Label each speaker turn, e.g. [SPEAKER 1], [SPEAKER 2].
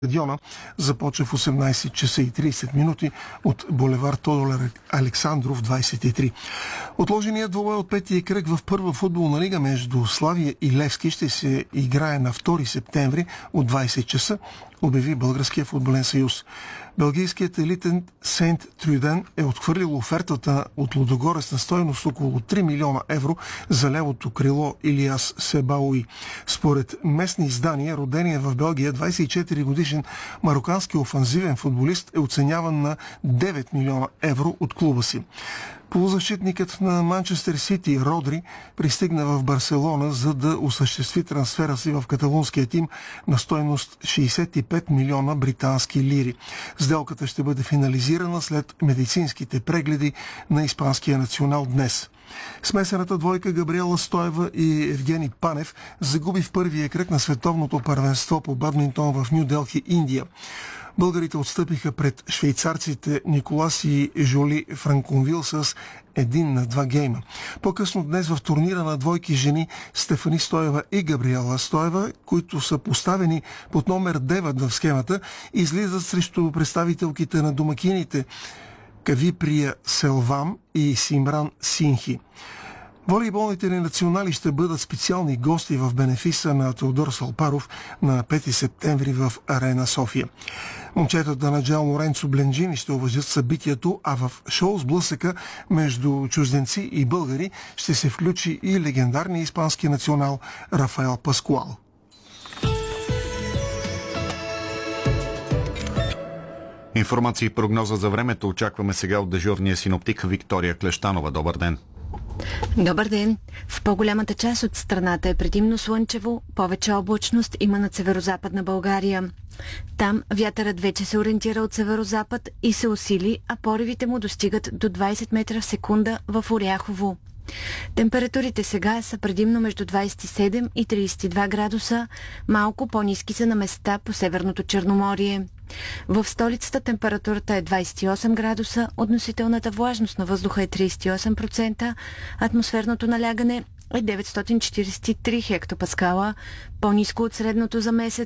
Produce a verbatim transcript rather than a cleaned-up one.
[SPEAKER 1] стадиона започва в осемнайсет часа и трийсет минути от булевар Тодор Александров двайсет и три. Отложеният двубой от петия кръг в първа футболна лига между Славия и Левски ще се играе на втори септември от двайсет часа, обяви Българския футболен съюз. Белгийският елитен Сейнт Трюден е отхвърлил офертата от Лудогорец на стойност около три милиона евро за левото крило Илияс Себаои. Според местни издания, роденият в Белгия двайсет и четири годишен марокански офанзивен футболист е оценяван на девет милиона евро от клуба си. Полузащитникът на Манчестър Сити Родри пристигна в Барселона, за да осъществи трансфера си в каталунския тим на стойност шейсет и пет милиона британски лири. Сделката ще бъде финализирана след медицинските прегледи на испанския национал днес. Смесената двойка Габриела Стоева и Евгений Панев загуби в първия кръг на световното първенство по бадминтон в Ню Делхи, Индия. Българите отстъпиха пред швейцарците Николас и Жоли Франконвил с един на два гейма. По-късно днес в турнира на двойки жени Стефани Стоева и Габриела Стоева, които са поставени под номер девет в схемата, излизат срещу представителките на домакините Кавиприя Селвам и Симран Синхи. Волейболните ни национали ще бъдат специални гости в бенефиса на Теодор Салпаров на пети септември в Арена София. Момчетата на Джел Лоренцо Бленджини ще уважат събитието, а в шоу с блъсъка между чужденци и българи ще се включи и легендарния испански национал Рафаел Паскуал.
[SPEAKER 2] Информация и прогноза за времето очакваме сега от дежурния синоптик Виктория Клещанова. Добър ден!
[SPEAKER 3] Добър ден! В по-голямата част от страната е предимно слънчево, повече облачност има над северозападна България. Там вятърът вече се ориентира от северозапад и се усили, а поривите му достигат до двайсет метра в секунда в Оряхово. Температурите сега са предимно между двайсет и седем и трийсет и два градуса, малко по-ниски са на места по Северното Черноморие. В столицата температурата е двайсет и осем градуса, относителната влажност на въздуха е трийсет и осем процента, атмосферното налягане е деветстотин четирийсет и три хектопаскала, по-ниско от средното за месеца.